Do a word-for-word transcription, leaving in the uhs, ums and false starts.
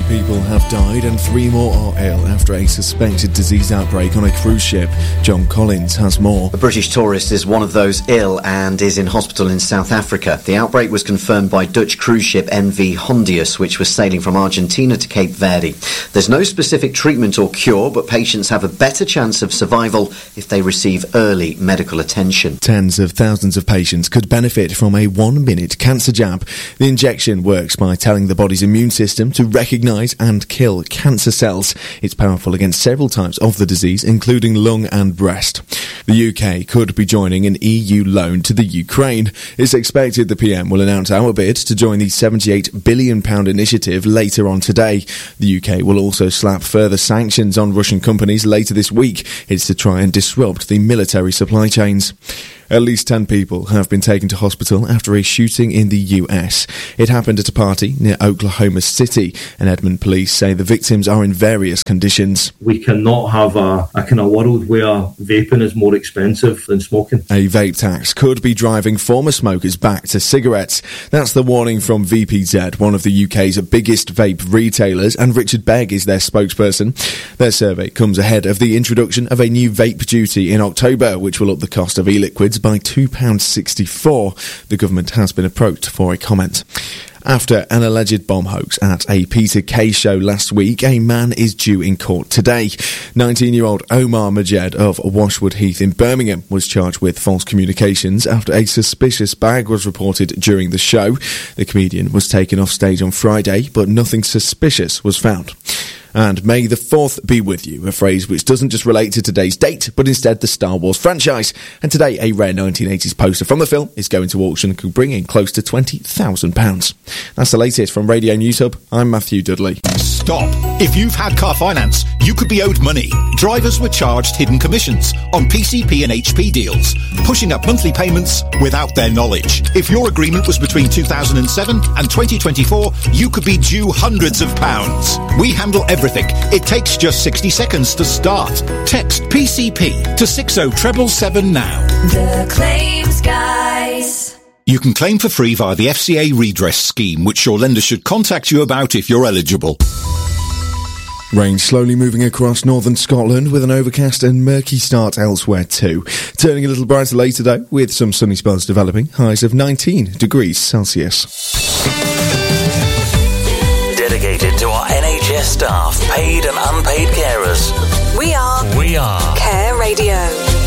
people have died and three more are ill after a suspected disease outbreak on a cruise ship. John Collins has more. A British tourist is one of those ill and is in hospital in South Africa. The outbreak was confirmed by Dutch cruise ship N V Hondius, which was sailing from Argentina to Cape Verde. There's no specific treatment or cure, but patients have a better chance of survival if they receive early medical attention. Tens of thousands of patients could benefit from a one-minute cancer jab. The injection works by telling the body's immune system to recognise and kill cancer cells. It's powerful against several types of the disease, including lung and breast. The U K could be joining an E U loan to the Ukraine. It's expected the P M will announce our bid to join the seventy-eight billion pounds initiative later on today. The U K will also slap further sanctions on Russian companies later this week. It's to try and disrupt the military supply chains. At least ten people have been taken to hospital after a shooting in the U S. It happened at a party near Oklahoma City, and Edmond police say the victims are in various conditions. We cannot have a, a kind of world where vaping is more expensive than smoking. A vape tax could be driving former smokers back to cigarettes. That's the warning from V P Z, one of the U K's biggest vape retailers, and Richard Begg is their spokesperson. Their survey comes ahead of the introduction of a new vape duty in October, which will up the cost of e-liquids by two pounds sixty-four. The government has been approached for a comment. After an alleged bomb hoax at a Peter Kay show last week, a man is due in court today. nineteen-year-old Omar Majed of Washwood Heath in Birmingham was charged with false communications after a suspicious bag was reported during the show. The comedian was taken off stage on Friday, but nothing suspicious was found. And may the fourth be with you, a phrase which doesn't just relate to today's date, but instead the Star Wars franchise. And today, a rare nineteen eighties poster from the film is going to auction and could bring in close to twenty thousand pounds. That's the latest from Radio News Hub. I'm Matthew Dudley. Stop. If you've had car finance, you could be owed money. Drivers were charged hidden commissions on P C P and H P deals, pushing up monthly payments without their knowledge. If your agreement was between two thousand seven and twenty twenty-four, you could be due hundreds of pounds. We handle everything. It takes just sixty seconds to start. Text P C P to six oh seven seven now. The Claims Guys. You can claim for free via the F C A redress scheme, which your lender should contact you about if you're eligible. Rain slowly moving across northern Scotland with an overcast and murky start elsewhere too. Turning a little brighter later though, with some sunny spells developing, highs of nineteen degrees Celsius. Dedicated to our N H S staff, paid and unpaid carers. We are We are Care Radio.